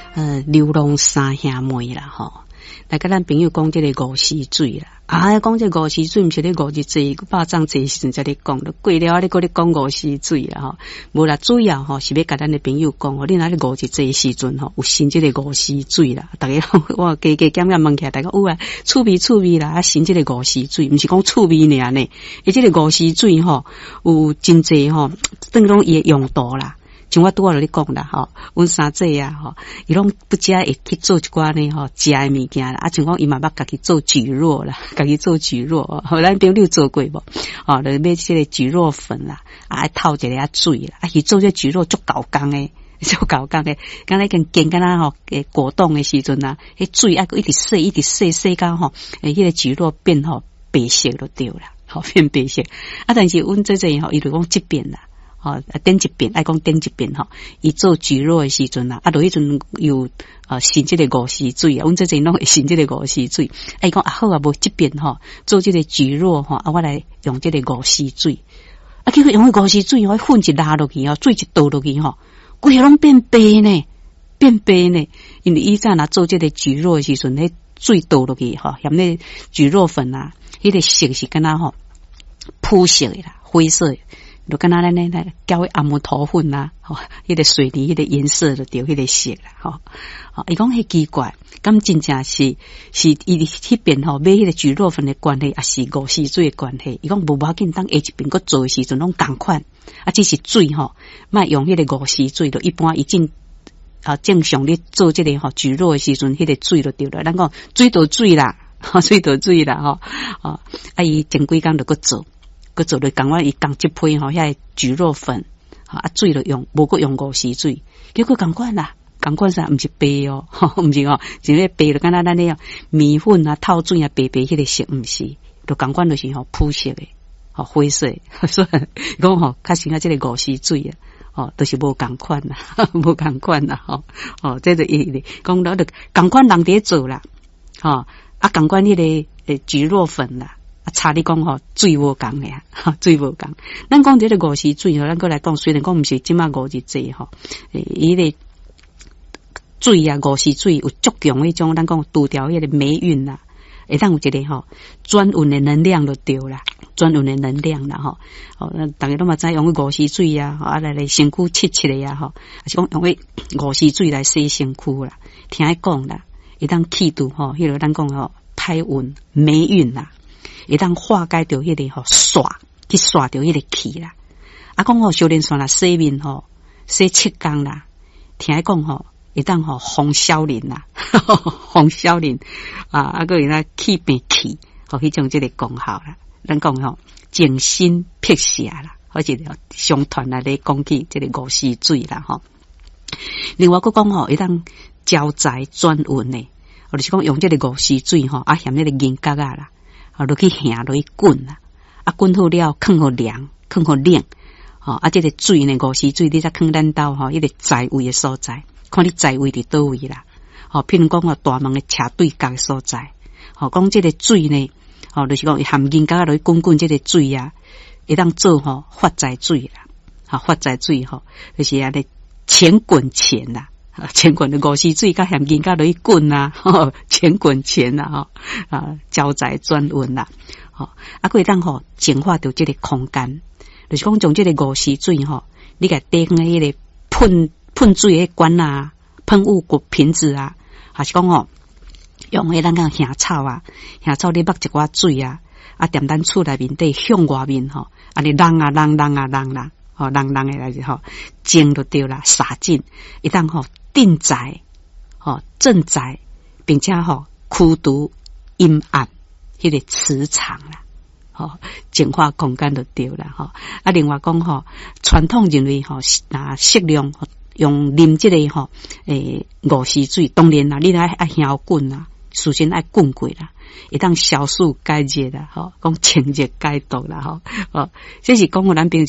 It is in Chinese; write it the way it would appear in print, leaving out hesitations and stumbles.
流浪三兄妹啦吼。来甲咱朋友讲这个五溪水啦，讲这五溪水毋是咧五日节爆涨节时阵才咧讲，过了咧，搁咧讲五溪水啦吼。无啦，主要吼是要甲咱的朋友讲吼，你若咧五日节时阵吼有新这个五溪水啦，大家我加减减问起来，大家有啊，趣味啦，新这个五溪水，毋是讲趣味尔呢，这个五溪水吼有真济吼，等于讲伊的用途啦。像我拄仔就咧讲啦吼，阮三姐啊吼，伊拢不只会去做一寡呢吼食诶物件啦，像讲伊嘛捌家己做蒟蒻啦，家己做蒟蒻，吼咱朋友做过无？哦，就买这个蒟蒻粉啦，爱透一个水啦，伊做这蒟蒻足搞工诶，足搞工诶，敢若跟敢若吼果冻诶时阵啊，迄水爱一直洗到吼，迄个蒟蒻变吼白色就对啦，吼变白色。但是阮这吼，伊就讲即边啦。顶一遍，爱讲顶一遍吼，伊做蒟蒻的时阵啊，就迄阵有新这个五溪水啊，阮这阵拢会新这个五溪水。讲好啊，无即边吼做这个蒟蒻吼，我来用这个五溪水。结果用五溪水，我粉一拉落去吼，水一倒落去吼，规个拢变白呢，因为以前若做这个蒟蒻的时阵，迄水倒落去吼，含那蒟蒻粉啊，迄个色是敢若吼朴色的啦，灰色的。就跟咱那交阿木头粉啊，吼，迄个水泥迄个颜色就对，迄个色啦，吼，伊讲迄奇怪，咁真正是伊迄边吼买迄个蒟蒻粉的关系，也是五溪水的关系。伊讲无要紧，当下一边佫做的时阵拢共款，只是水吼，莫用迄个五溪水，就一般已经正常咧做这个吼蒟蒻的时阵，迄个水就对了。咱讲水倒水啦，水倒水啦，吼，伊前几工就佫做。佮做了讲我伊讲即批吼，遐蒟蒻粉，水就用，无佮用五溪水，结果共款啦，共款啥，毋是白哦，毋是哦，像迄白就敢若咱那样米粉啊、透水啊、白迄个色，毋是，就共款就是吼朴色的，灰色的，所以讲吼，较像即个五溪水啊，都是无共款啦，无共款啦，这就伊讲到就共款人伫做啦，共款迄个蒟蒻粉啦。差你讲吼，水无共诶啊，水无共。咱讲这个五溪水吼，咱过来讲，虽然讲毋是即马五日节吼，伊个水啊，五溪水有足强迄种，咱讲除掉迄个霉运啦，会当有一个吼转运的能量就对啦，转运的能量啦吼。大家都嘛知用五溪水啊，来身躯切的啊吼，是讲用五溪水来洗身躯啦。听伊讲啦，会当气度吼，迄个咱讲吼歹运、霉运啦。会当化解掉迄个吼刷，去刷掉迄个气啦。讲吼修炼线啦，洗面吼，洗7工啦。听伊讲吼，会当吼防小人啦，防小人个有那气病气，迄种即个功效啦。咱讲吼静心辟邪啦，或者上团来咧讲起即个五溪水啦吼。另外佫讲吼，会当招财转运呢，或者是讲用即个五溪水吼，含迄个银角啊啦。落去下落去滚啦，滚好了，放好凉，放好冷，这个水呢，五溪水你再放咱兜吼，迄个财位的所在，看你财位伫倒位啦，譬如讲大门的斜对角的所在，讲这个水呢，就是讲含银角落去滚，这个水啊，会当做发财水啦，发财水就是安尼钱滚钱啦。钱滚的五溪水，甲含银角落去滚啊，钱滚钱啦，招财转运啦，可以当净化到这个空间，就是讲从这个五溪水你甲滴向迄个喷水的管啊，喷雾瓶子啊，还是讲用迄咱讲香草啊，香草你捌一寡水啊，踮咱厝内面底向外面安尼浪啊浪啦，浪的来着净就对啦，洒尽一当定财正财，并且驱除阴暗迄个磁场啦，净化空间就对啦另外讲传统认为适量用啉这个五溪水，当然啦，你爱香滚啦，首先爱滚过啦，会当消暑解热啦，讲清热解毒啦这是讲咱平